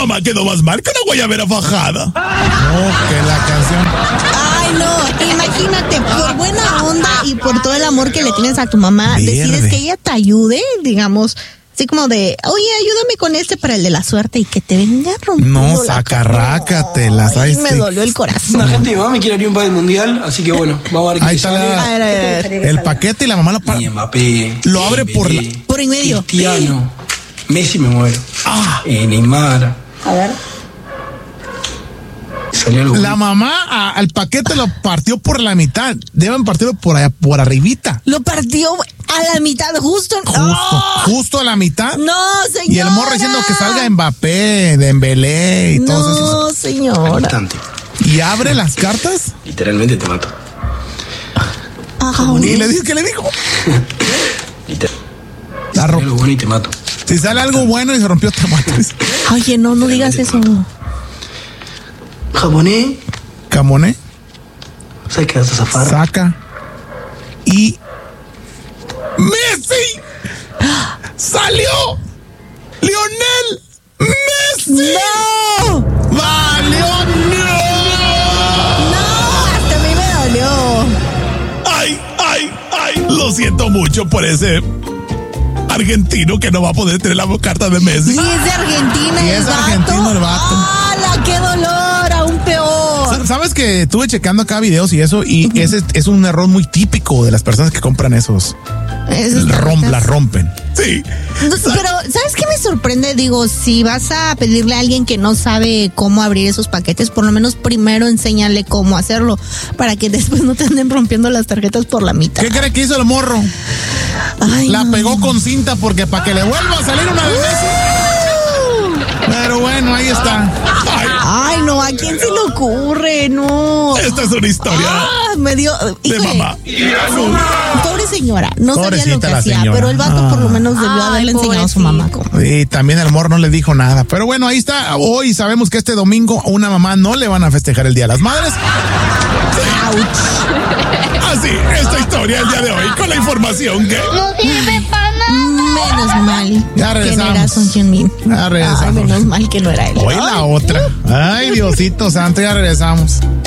mamá quedó más mal que una guayabera fajada. No, que la canción. Ay, no, imagínate, por buena onda y por todo el amor que le tienes a tu mamá, Verde. decides que ella te ayude, digamos, así como de, oye, ayúdame con para el de la suerte y que te venga rompiendo No, la sacarrácatela, cara. ¿sabes? Ay, me dolió el corazón. La gente de mi mamá me quiere abrir un padre mundial, así que bueno, vamos a ver Ahí qué está sale. A ver. el paquete y la mamá lo para. Y Mbappé, Lo abre por Dembélé, Por en medio. Cristiano, Messi me muero. Neymar. A ver. Salió algo. La mamá al paquete lo partió por la mitad. Deben partirlo por allá, por arribita. Lo partió a la mitad, justo. Justo a la mitad. No, señora. Y el morro diciendo que salga Mbappé, Dembélé y todos esos. No, señora. Instante. Y abre las cartas Literalmente te mato. y le dice, ¿qué le dijo? La Salió algo bueno y te mato. Si sale algo bueno y se rompió tomates. Oye, no digas eso. Japonés, Camoné ¿sabes qué vas a zafar? saca y ¡Messi! ¡Salió! ¡Lionel Messi! ¡No! ¡Valió! ¡No! Hasta a mí me dolió. ¡Ay! Lo siento mucho por ese argentino que no va a poder tener la carta de Messi. Y es de Argentina Y el es vato. argentino el vato. ¡Hala, qué dolor! Aún peor. ¿Sabes que estuve checando acá videos y eso? Y ese es un error muy típico de las personas que compran esos. Las rompen. Sí. Pero, ¿sabes qué me sorprende? Digo, si vas a pedirle a alguien que no sabe cómo abrir esos paquetes, por lo menos primero enséñale cómo hacerlo, para que después no te anden rompiendo las tarjetas por la mitad. ¿Qué cree que hizo el morro? Ay, La no. pegó con cinta porque para que le vuelva a salir una de Messi. Pero bueno, ahí está. Ay, no, ¿a quién se le ocurre? No. Esta es una historia Me dio. de Híjole, mamá. Pobre señora, no sabía lo Pobrecita que la hacía, señora. pero el vato por lo menos debió haberle enseñado a su mamá cómo. Y también el morro no le dijo nada. Pero bueno, ahí está. Hoy sabemos que este domingo a una mamá no le van a festejar el Día de las Madres. Así, esta historia el día de hoy con la información que... No sirve para nada. Menos mal Ya que no regresamos. era Son Heung-min. Ya regresamos. Ay, menos mal que no era él. Hoy la otra. Ay, Diosito santo, ya regresamos.